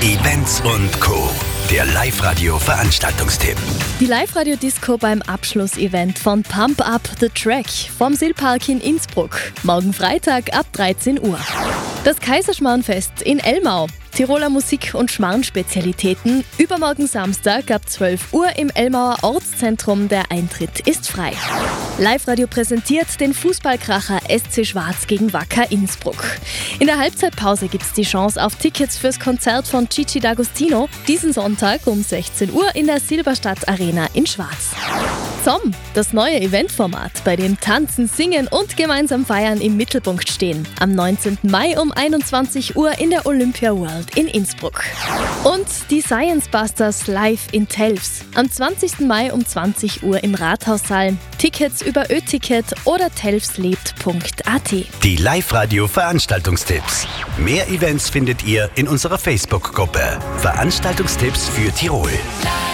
Events und Co. Der Live-Radio-Veranstaltungstipp. Die Live-Radio-Disco beim Abschlussevent von Pump Up the Track vom Silpark in Innsbruck. Morgen Freitag ab 13 Uhr. Das Kaiserschmarrnfest in Elmau. Tiroler Musik- und Schmarrn-Spezialitäten. Übermorgen Samstag ab 12 Uhr im Elmauer Ortszentrum. Der Eintritt ist frei. Live-Radio präsentiert den Fußballkracher SC Schwarz gegen Wacker Innsbruck. In der Halbzeitpause gibt es die Chance auf Tickets fürs Konzert von Gigi D'Agostino. Diesen Sonntag um 16 Uhr in der Silberstadt Arena in Schwarz. ZOM, das neue Eventformat, bei dem Tanzen, Singen und gemeinsam Feiern im Mittelpunkt stehen. Am 19. Mai um 21 Uhr in der Olympia World in Innsbruck. Und die Science Busters live in Telfs. Am 20. Mai um 20 Uhr im Rathaussaal. Tickets über Ö-Ticket oder telfslebt.at. Die Live-Radio-Veranstaltungstipps. Mehr Events findet ihr in unserer Facebook-Gruppe. Veranstaltungstipps für Tirol.